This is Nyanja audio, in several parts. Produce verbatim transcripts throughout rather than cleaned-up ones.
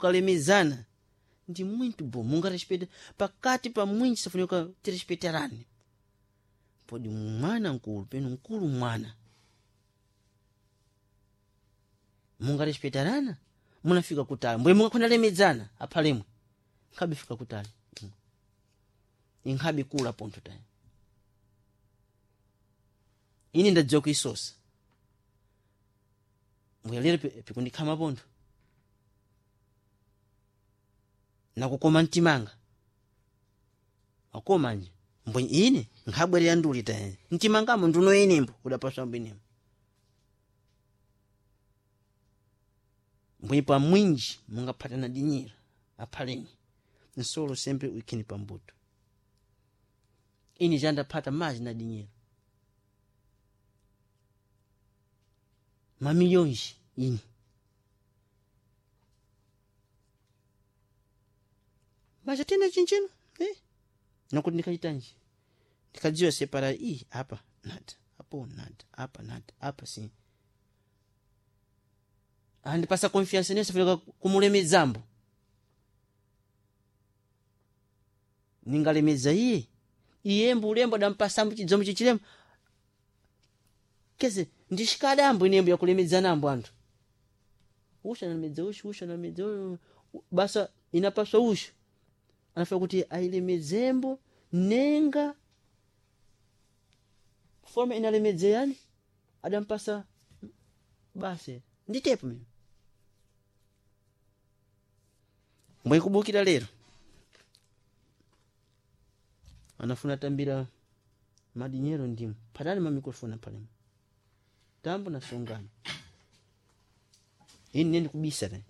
kukalemezana ndi muito bom. Munga respeita pakati pa mwinji safunika tirespeitarani. Podi mwana nkulu peno nkulu mwana. Munga respeitarana munafika kutali. Mbwe munga kuna lemezana apalemwe. Nkabi fika kutali. Inkabi kula ponto tayo. Ini ndadziwa kuisosa. Mbuyalire pikundi kama ponto. Na kukoma ntimanga. Akoma nje. Mbwe ine nkabwere yanduli tayo. Ntimanga mu nduno inembo udapaswa mbinemo. Mbwe pa mwinji munga patana dinyira apaleni. Nsolo sempre wikini pambuto. Ini janda pata maji na dinyira. Mamilhões ini. Mas já tem na chinchino, eh? Não kundi nikajitanji. Nikajiwa separa i hapa nada, hapo nada, hapa nada, hapa sim. Andi passa confiança nessa filha kumulemezambo. Ningalemeza iye. Iyembo ulembo dampasambu chizomu chichilemo. Kese ndishikadambo inembo ya kulemezana ambo antu. Usha na lemeza ushu, usha na lemeza ushu. Basa inapaswa ushu. Anafaa kuti ailemezembo nenga forma inalemeze yani adampasa basi nditepo mimi. Mbwe kubukira lero. Anafuna tambira madinyero ndimu. Padani ma mikrofona pale. Tambo na songana. Ini nini kubisa ne.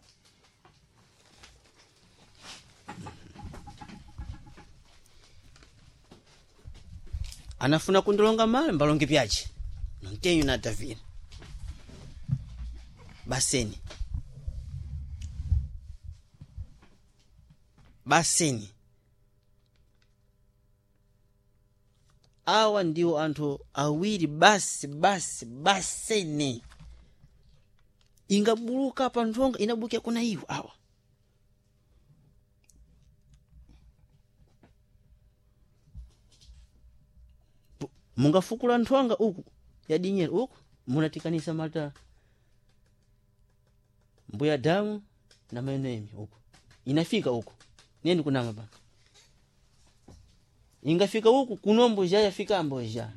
Anafuna kundolonga mali mbalonge pyachi. Ntenyu na David. Baseni. Baseni. Awa ndio antu awiri basi basi baseni. Ingabuluka pa ntonga inabukia kuna hiyo awa. Munga fukula ntonga uku ya dinyero uku munatikanisa mata mbuya damu na mayonemi uku. Inafika uku. Nini kunama ba? Ingafika huku kunombo ja yafika ambo ja.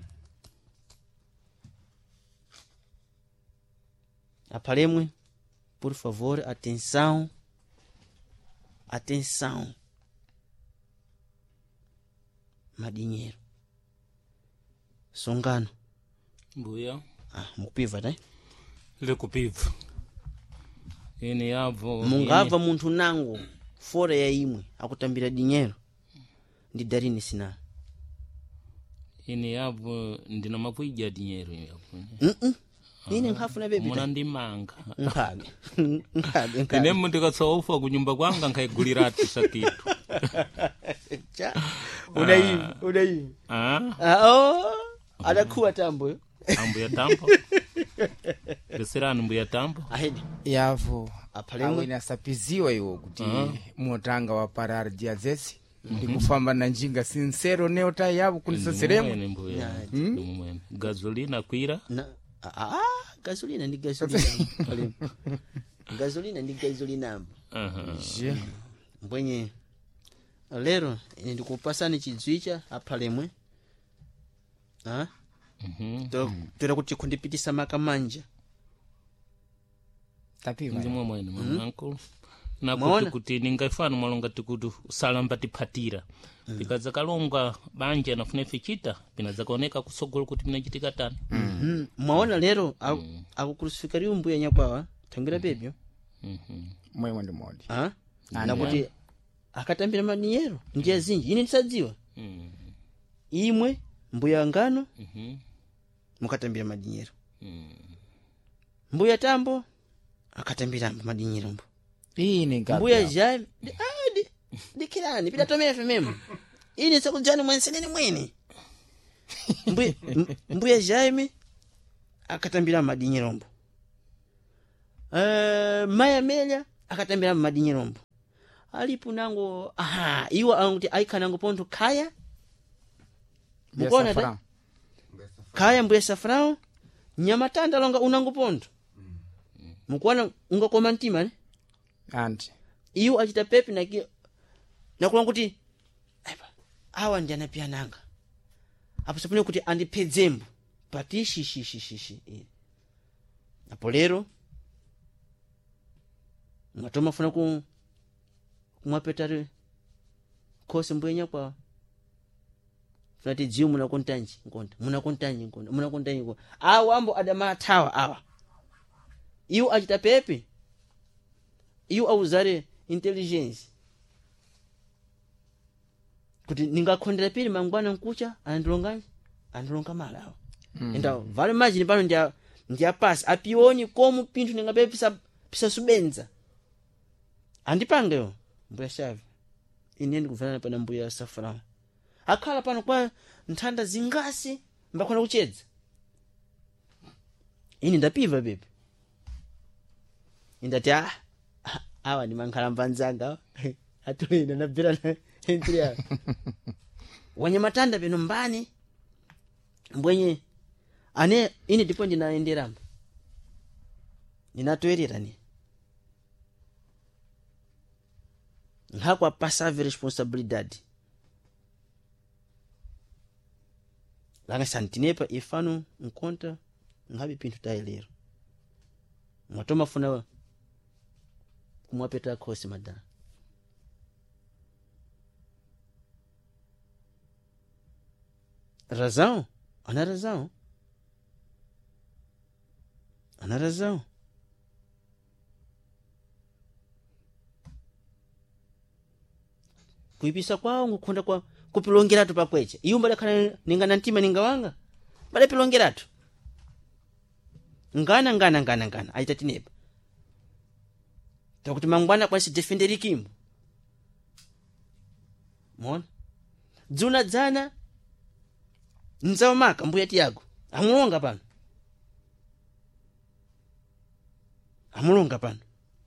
Aparemwe, por favor, atenção. Atenção. Madinheiro. Songano. Mbuya. Ah, mukupiva né? Le kupiva. Ini yavo. Mungava ini... muntu nangu fora ya imwe akutambira dinheiro. Ndidarini sina. Ini yavo ndina mapuija dinheiro yapo. Mhm. Ini nkafuna bebe. Muna ndimanga. Nkabe. Nkabe nkabe. Ine muntu kasofa kunyumba kwanga nkaigulira ati sakitu. Cha. Unai, unai. Ah. Ah oh. Adakuwa tambo. Ambu ya tambo. Besirani mbu ya tambo. Ahedi. Yavo. Apalengwe inasapiziwa yo kuti muotanga wa parar dia zesi. Ndikufamba na njinga sincero neota yavo kulisoseremo. Ni mbu ya. Hmm? Gasolina kwira. Na ah gasolina ni gasolina. Gasolina ni gasolina. Aha. Je. Mbwenye lero ndikupasani chidzwicha apalemwe. Ah? Mhm. Tora kuti kundipitisa makamanja. Tapiwa. Ndimwe mwene mwanangu. Na kuti kuti ningafana mwalonga tikudu salamba tipatira. Mm. Bikaza kalonga banje anafune fichita binaza kuoneka kusogolo kuti minachitika tani. Mhm. Mwaona lero akukurusifikari umbu ya nyakwawa tangira bebyo. Mhm. Mwe ndi modi. Ah? Na kuti akatambira madinheiro ndiye zinji ine ndisadziwa. Mhm. Imwe mbuya ngano. Mhm. Mukatambira madinheiro. Mhm. Mbuya tambo akatambira madinheiro mbu. Ine ngapi. Mbuya jai ah di dikirani pita tomera fememo. Ine sakujani mwensenene mwene. Mbuya mbuya jaime akatambira madinheiro mbu. Eh Maya Melia akatambira madinheiro mbu. alipo nango aha iwo anguti aikhanango ponto khaya mukona ta khaya mbuye safrao nyamatanda longa unango ponto mukona ungakoma mtima ne anti iwo achita pepe na ki nakulanga kuti awa njana pia nanga apo sapone kuti andipedzembo pati shishi shishi shishi apo lero ngatoma funa ku kumwapetare kose mbwenya kwa funati jiu muna kontanji nkonda muna kontanji nkonda muna kontanji nkonda awa ambo adama tawa awa iwo achita pepe iwo auzare intelligence kuti ningakhondera pili mangwana nkucha andilongani andilonga malawa mm. Enda vale imagine pano ndia ndia pass apioni komu pintu ningabe pisa pisa subenza andipangeyo mbuya shavi ine ndikuvana pana mbuya safrao akhala pano kwa nthanda zingasi mbakona kuchedza ini ndapiva bebe indati ah awa ni mankhala mvanzanga atulina nabira na entria wanya matanda peno mbani mbwenye ane ini ndipo ndinaenderamo ninatoerera ni hakwa passive responsibility langa santinepa ifano nkonta ngabe pintu tailero mwatoma funa kumwapeta kosi madana razão ana razão ana razão kuipisa kwao ngukonda kwa kupilongeratu pakweche iyo mbale kana ningana ntima ningawanga bale pilongeratu ngana ngana ngana ngana aitatinepa takuti mangwana kwa si defenderi kimbo mona dzuna dzana nzawamaka mbuya tiago amulonga pano amulonga pano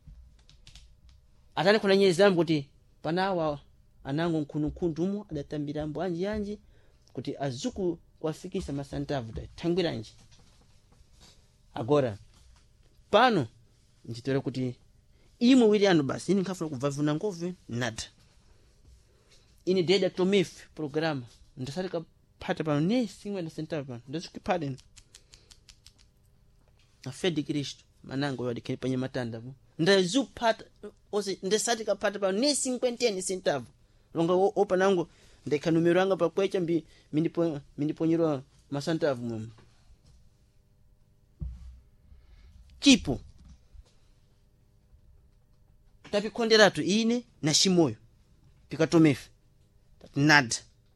atani kuna nyezi zambu kuti panawa anango nkunukundumo adatambira mbu anji yanji kuti azuku kwafikisa masantavu da tangwira nji agora pano njitore kuti imo wili anu basi ini nkafuna kuvavuna ngove nada ini deda tomif programa ndasarika pata pano ne singwe na sentavu pano ndasuki pardon na fedi kristo manango yodi kini panye matanda bu ndazu pata ose ndasarika pata pano ne cinquanteni sentavu longa opa nango ndeka numero anga pa kwecha mbi mindipo mindiponyirwa masantavu mum chipo tapi konderatu ine na shimoyo pikatomefe nada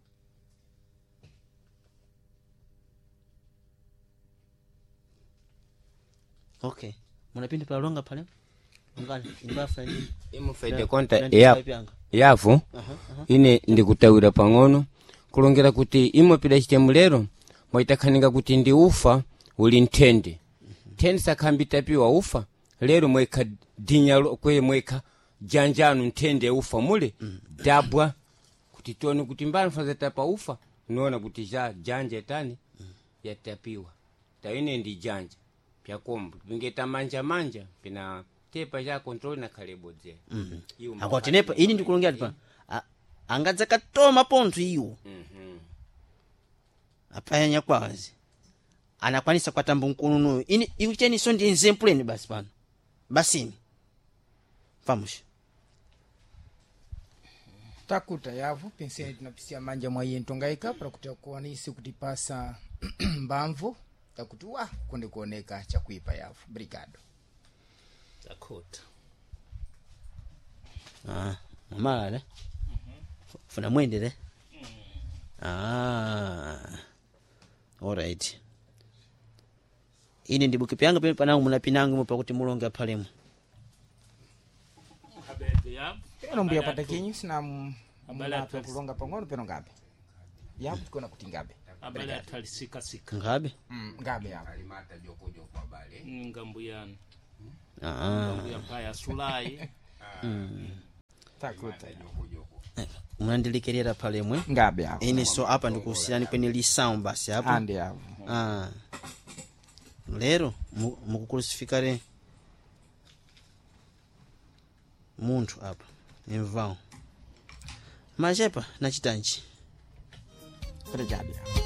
okay munapindi palonga pale ngani imbafa ni imufaide konta ya yafu uh -huh, uh -huh. Ine ndikutawira pang'ono kulongera kuti imo pida chitemulero mwaitakaninga kuti ndi ufa uli ntende uh -huh. Tendi sakambi tapiwa ufa lero mweka dinya kwe mweka janjanu ntende ufa mule uh -huh. Dabwa kuti toni kuti mbana faza tapa ufa unaona kuti ja janja tani uh -huh. Yatapiwa tawine ndi janja pya kombo ngeta manja manja pina tepa ya control na kaleboje mhm mm akotenepa ini ndikulongera pa angadza katoma ponto iyo mhm apanya kwazi anakwanisa kwatambo nkununo ini icheni so ndi example ni basi pano basini vamos takuta yavu penseni tunapisia manja mwa yentonga ikapra kutakuanisi kutipasa mbamvu takuti wa konde kuoneka cha kuipa yavu brigado takuta ah mama le mhm funa mwendele mhm ah alright ini ndibuki pyanga pembe panangu munapinangu mupa kuti mulonga palemo habebe ya peno mbuya pata kinyi sina muna pa kulonga pangono peno ngabe yapo tukona kuti ngabe abale atalisika sika ngabe mm ngabe yapo alimata joko joko abale ngambuyana ah ngambuya paya sulai mm takuta munandilekerera palemwe ngabe apo ine so apa ndikusiyani kweni lisawu basi apo ande apo ah lero mukukrusifikare munthu apa imvawo machepa nachitanji prejabe